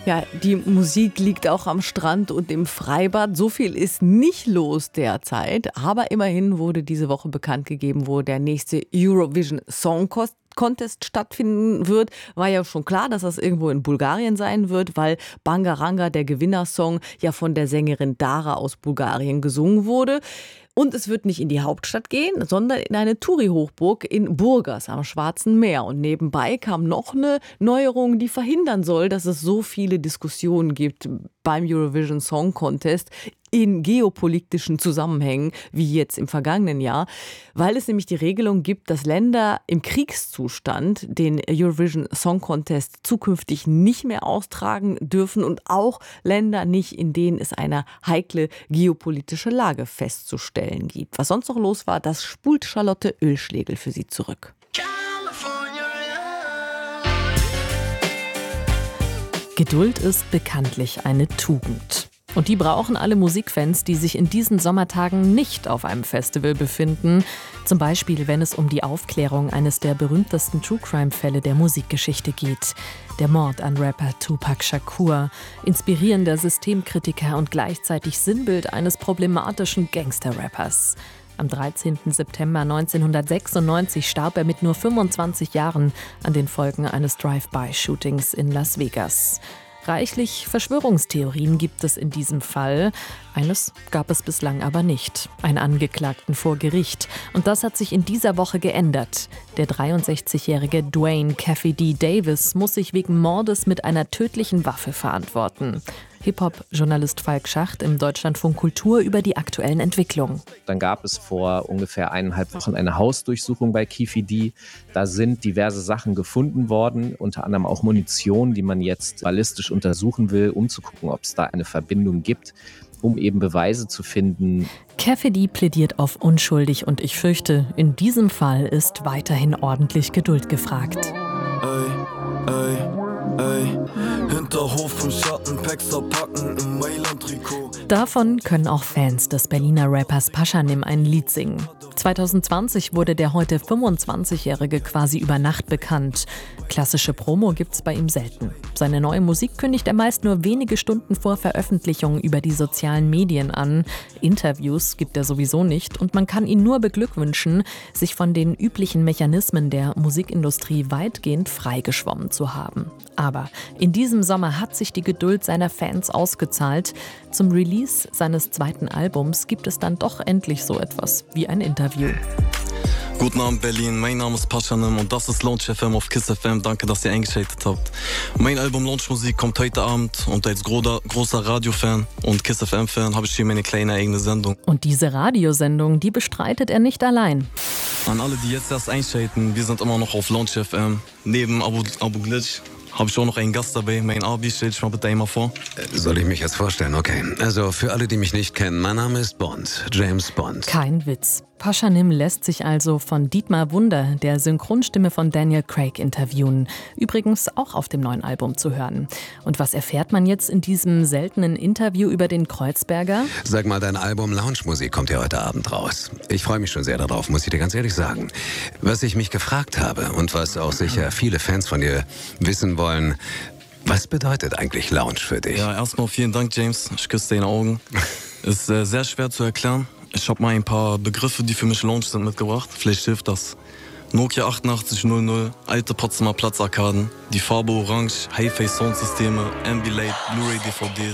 Ja, die Musik liegt auch am Strand und im Freibad. So viel ist nicht los derzeit. Aber immerhin wurde diese Woche bekannt gegeben, wo der nächste Eurovision Song Contest stattfinden wird. War ja schon klar, dass das irgendwo in Bulgarien sein wird, weil Bangaranga, der Gewinnersong, ja von der Sängerin Dara aus Bulgarien gesungen wurde. Und es wird nicht in die Hauptstadt gehen, sondern in eine Touri-Hochburg in Burgas am Schwarzen Meer. Und nebenbei kam noch eine Neuerung, die verhindern soll, dass es so viele Diskussionen gibt beim Eurovision Song Contest in geopolitischen Zusammenhängen wie jetzt im vergangenen Jahr, weil es nämlich die Regelung gibt, dass Länder im Kriegszustand den Eurovision Song Contest zukünftig nicht mehr austragen dürfen und auch Länder nicht, in denen es eine heikle geopolitische Lage festzustellen gibt. Was sonst noch los war, das spult Charlotte Oehlschlegel für Sie zurück. Geduld ist bekanntlich eine Tugend. Und die brauchen alle Musikfans, die sich in diesen Sommertagen nicht auf einem Festival befinden. Zum Beispiel, wenn es um die Aufklärung eines der berühmtesten True-Crime-Fälle der Musikgeschichte geht. Der Mord an Rapper Tupac Shakur. Inspirierender Systemkritiker und gleichzeitig Sinnbild eines problematischen Gangster-Rappers. Am 13. September 1996 starb er mit nur 25 Jahren an den Folgen eines Drive-by-Shootings in Las Vegas. Reichlich Verschwörungstheorien gibt es in diesem Fall. Eines gab es bislang aber nicht. Einen Angeklagten vor Gericht. Und das hat sich in dieser Woche geändert. Der 63-jährige Dwayne Caffey D. Davis muss sich wegen Mordes mit einer tödlichen Waffe verantworten. Hip-Hop-Journalist Falk Schacht im Deutschlandfunk Kultur über die aktuellen Entwicklungen. Dann gab es vor ungefähr 1,5 Wochen eine Hausdurchsuchung bei Caffey D. Da sind diverse Sachen gefunden worden, unter anderem auch Munition, die man jetzt ballistisch untersuchen will, um zu gucken, ob es da eine Verbindung gibt, um eben Beweise zu finden. Caffey D plädiert auf unschuldig und ich fürchte, in diesem Fall ist weiterhin ordentlich Geduld gefragt. Hinterhof und Schatten, Päckser packen im Mailand-Trikot. Davon können auch Fans des Berliner Rappers Pashanim ein Lied singen. 2020 wurde der heute 25-Jährige quasi über Nacht bekannt. Klassische Promo gibt's bei ihm selten. Seine neue Musik kündigt er meist nur wenige Stunden vor Veröffentlichung über die sozialen Medien an. Interviews gibt er sowieso nicht und man kann ihn nur beglückwünschen, sich von den üblichen Mechanismen der Musikindustrie weitgehend freigeschwommen zu haben. Aber in diesem Sommer hat sich die Geduld seiner Fans ausgezahlt. Zum Release seines zweiten Albums gibt es dann doch endlich so etwas wie ein Interview. Guten Abend Berlin, mein Name ist Pashanim und das ist Launch FM auf KISS FM. Danke, dass ihr eingeschaltet habt. Mein Album Launch Musik kommt heute Abend und als großer Radiofan und KISS FM Fan habe ich hier meine kleine eigene Sendung. Und diese Radiosendung, die bestreitet er nicht allein. An alle, die jetzt erst einschalten, wir sind immer noch auf Launch FM. Neben Abu Glitch habe ich auch noch einen Gast dabei, mein Abi, stell dich mal bitte einmal vor. Soll ich mich jetzt vorstellen? Okay. Also für alle, die mich nicht kennen, mein Name ist Bond, James Bond. Kein Witz. Pashanim lässt sich also von Dietmar Wunder, der Synchronstimme von Daniel Craig, interviewen. Übrigens auch auf dem neuen Album zu hören. Und was erfährt man jetzt in diesem seltenen Interview über den Kreuzberger? Sag mal, dein Album Lounge Musik kommt ja heute Abend raus. Ich freue mich schon sehr darauf, muss ich dir ganz ehrlich sagen. Was ich mich gefragt habe und was auch sicher viele Fans von dir wissen wollen, was bedeutet eigentlich Lounge für dich? Ja, erstmal vielen Dank, James. Ich küsse deine Augen. Ist sehr schwer zu erklären. Ich habe mal ein paar Begriffe, die für mich Lounge sind, mitgebracht. Vielleicht hilft das. Nokia 8800, alte Potsdamer Platzarkaden, die Farbe Orange, Hi-Fi Soundsysteme, Ambilight, Blu-ray DVDs.